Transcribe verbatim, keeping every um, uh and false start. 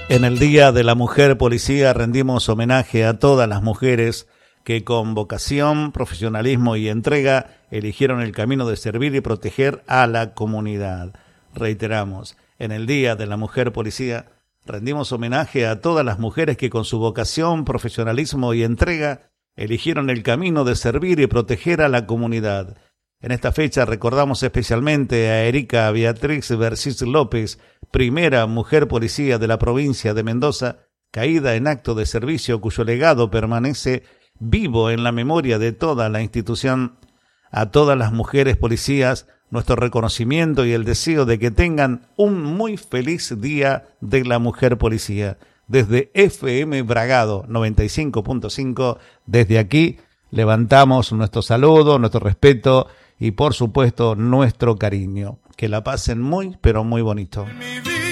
En el Día de la Mujer Policía rendimos homenaje a todas las mujeres que con vocación, profesionalismo y entrega eligieron el camino de servir y proteger a la comunidad. Reiteramos, en el Día de la Mujer Policía rendimos homenaje a todas las mujeres que con su vocación, profesionalismo y entrega eligieron el camino de servir y proteger a la comunidad. En esta fecha recordamos especialmente a Erika Beatriz Bercis López, primera mujer policía de la provincia de Mendoza, caída en acto de servicio cuyo legado permanece vivo en la memoria de toda la institución. A todas las mujeres policías, nuestro reconocimiento y el deseo de que tengan un muy feliz Día de la Mujer Policía. Desde F M Bragado noventa y cinco punto cinco, desde aquí levantamos nuestro saludo, nuestro respeto y por supuesto nuestro cariño. Que la pasen muy, pero muy bonito.